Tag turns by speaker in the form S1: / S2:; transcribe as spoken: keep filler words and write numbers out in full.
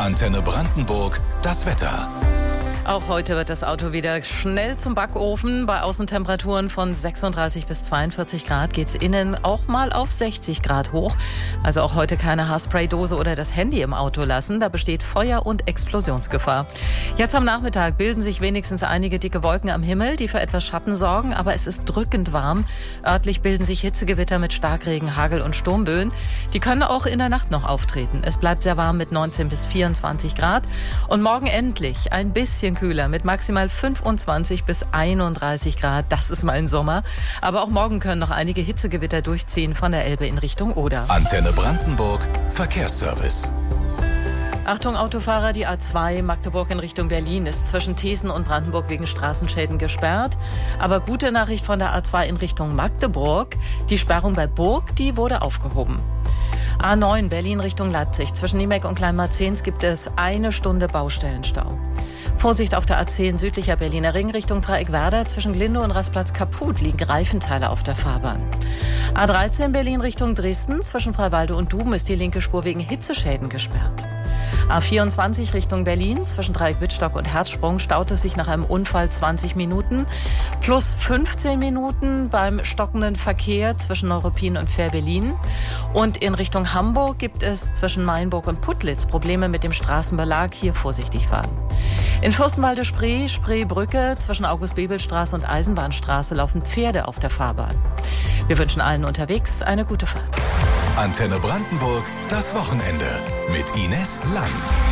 S1: Antenne Brandenburg, das Wetter.
S2: Auch heute wird das Auto wieder schnell zum Backofen. Bei Außentemperaturen von sechsunddreißig bis zweiundvierzig Grad geht's innen auch mal auf sechzig Grad hoch. Also auch heute keine Haarspraydose oder das Handy im Auto lassen. Da besteht Feuer- und Explosionsgefahr. Jetzt am Nachmittag bilden sich wenigstens einige dicke Wolken am Himmel, die für etwas Schatten sorgen. Aber es ist drückend warm. Örtlich bilden sich Hitzegewitter mit Starkregen, Hagel und Sturmböen. Die können auch in der Nacht noch auftreten. Es bleibt sehr warm mit neunzehn bis vierundzwanzig Grad. Und morgen endlich ein bisschen kühler mit maximal fünfundzwanzig bis einunddreißig Grad. Das ist mein Sommer. Aber auch morgen können noch einige Hitzegewitter durchziehen von der Elbe in Richtung Oder.
S1: Antenne Brandenburg, Verkehrsservice.
S2: Achtung Autofahrer, die A zwei Magdeburg in Richtung Berlin ist zwischen Thesen und Brandenburg wegen Straßenschäden gesperrt. Aber gute Nachricht von der A zwei in Richtung Magdeburg. Die Sperrung bei Burg, die wurde aufgehoben. A neun Berlin Richtung Leipzig. Zwischen Niemek und Kleinmarzens gibt es eine Stunde Baustellenstau. Vorsicht auf der A zehn südlicher Berliner Ring Richtung Dreieckwerder. Zwischen Glinde und Rastplatz Kaput liegen Reifenteile auf der Fahrbahn. A dreizehn Berlin Richtung Dresden. Zwischen Freiwalde und Duben ist die linke Spur wegen Hitzeschäden gesperrt. A vierundzwanzig Richtung Berlin. Zwischen Dreieck-Wittstock und Herzsprung staut es sich nach einem Unfall zwanzig Minuten. Plus fünfzehn Minuten beim stockenden Verkehr zwischen Neuruppin und Fährberlin. Und in Richtung Hamburg gibt es zwischen Mainburg und Putlitz Probleme mit dem Straßenbelag. Hier vorsichtig fahren. In Fürstenwalde-Spree, Spreebrücke, zwischen August-Bebel-Straße und Eisenbahnstraße laufen Pferde auf der Fahrbahn. Wir wünschen allen unterwegs eine gute Fahrt.
S1: Antenne Brandenburg, das Wochenende mit Ines Lang.